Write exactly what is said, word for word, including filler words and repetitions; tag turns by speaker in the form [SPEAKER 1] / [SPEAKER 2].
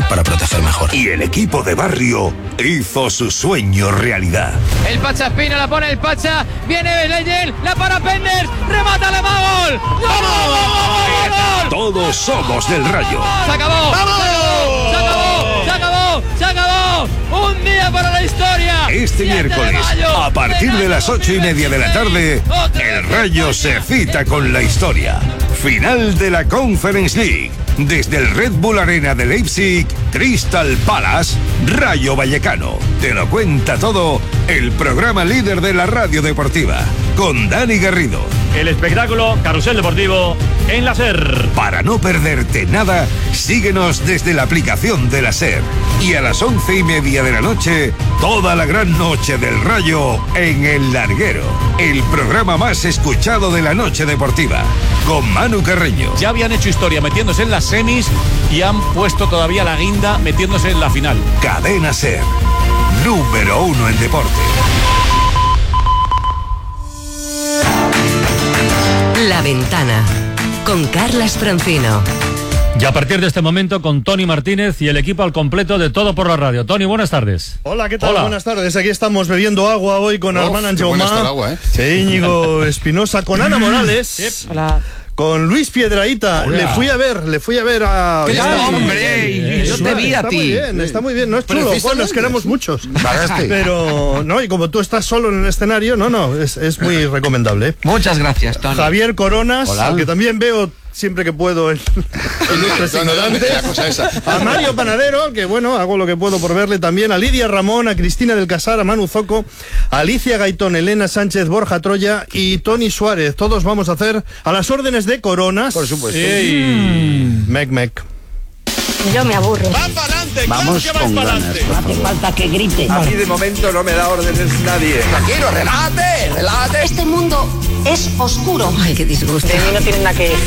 [SPEAKER 1] para proteger mejor.
[SPEAKER 2] Y el equipo de barrio hizo su sueño realidad.
[SPEAKER 3] El Pacha Espina la pone el Pacha, viene Leyel, la para Penders, remata la gol. ¡Gol!
[SPEAKER 2] Todos somos del Rayo.
[SPEAKER 3] Se acabó. ¡Vamos! Se acabó. Se acabó. Se acabó. Un día para la historia.
[SPEAKER 2] Este miércoles, a partir de las ocho y media de la tarde, el Rayo se cita con la historia. Final de la Conference League. Desde el Red Bull Arena de Leipzig, Crystal Palace, Rayo Vallecano. Te lo cuenta todo el programa líder de la radio deportiva, con Dani Garrido.
[SPEAKER 4] El espectáculo Carrusel Deportivo en la SER.
[SPEAKER 2] Para no perderte nada, síguenos desde la aplicación de la SER. Y a las once y media de la noche, toda la gran noche del Rayo en El Larguero. El programa más escuchado de la noche deportiva, con Manu Carreño.
[SPEAKER 5] Ya habían hecho historia metiéndose en las semis y han puesto todavía la guinda metiéndose en la final.
[SPEAKER 2] Cadena SER, número uno en deporte.
[SPEAKER 6] La Ventana, con Carlas Francino.
[SPEAKER 4] Y a partir de este momento con Tony Martínez y el equipo al completo de Todo por la Radio. Tony, buenas tardes.
[SPEAKER 7] Hola, ¿qué tal?
[SPEAKER 4] Hola.
[SPEAKER 7] Buenas tardes. Aquí estamos bebiendo agua hoy con Armand Angeumá,
[SPEAKER 8] ¿eh?
[SPEAKER 7] Íñigo Espinosa, con Ana Morales.
[SPEAKER 3] Sí. Hola.
[SPEAKER 7] Con Luis Piedrahíta.
[SPEAKER 4] Hola.
[SPEAKER 7] Le fui a ver, le fui a ver a...
[SPEAKER 3] ¿Qué tal,
[SPEAKER 7] Sí.
[SPEAKER 3] hombre? Yo te vi a
[SPEAKER 7] Está
[SPEAKER 3] ti.
[SPEAKER 7] muy bien, está muy bien. No es chulo. Bueno, nos queremos muchos. Pero, no, y como tú estás solo en el escenario, no, no, es, es muy recomendable.
[SPEAKER 3] Muchas gracias, Tony.
[SPEAKER 7] Javier Coronas,
[SPEAKER 8] Hola.
[SPEAKER 7] al que también veo siempre que puedo en, en nuestros ignorantes.
[SPEAKER 8] La cosa esa.
[SPEAKER 7] A Mario Panadero, que bueno, hago lo que puedo por verle también. A Lidia Ramón, a Cristina del Casar, a Manu Zoco, a Alicia Gaitón, Elena Sánchez, Borja Troya y Tony Suárez. Todos vamos a hacer a las órdenes de Coronas.
[SPEAKER 8] Por supuesto.
[SPEAKER 7] Mm. Mec, mec.
[SPEAKER 9] Yo me aburro.
[SPEAKER 4] ¡Va para adelante!
[SPEAKER 8] Vamos
[SPEAKER 4] ¡Claro que
[SPEAKER 8] con
[SPEAKER 4] vas para
[SPEAKER 8] ganas,
[SPEAKER 4] adelante!
[SPEAKER 9] No hace falta que grite.
[SPEAKER 10] A mí de momento no me da órdenes nadie.
[SPEAKER 8] Tranquilo, relájate, relájate.
[SPEAKER 9] Este mundo es oscuro.
[SPEAKER 6] Ay, qué disgusto.
[SPEAKER 9] De mí no tienen nada que decir.